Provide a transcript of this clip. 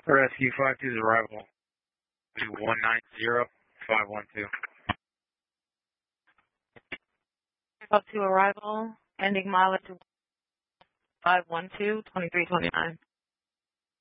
Rescue 52's arrival. 190512. Up to arrival, ending mileage 512, 2329.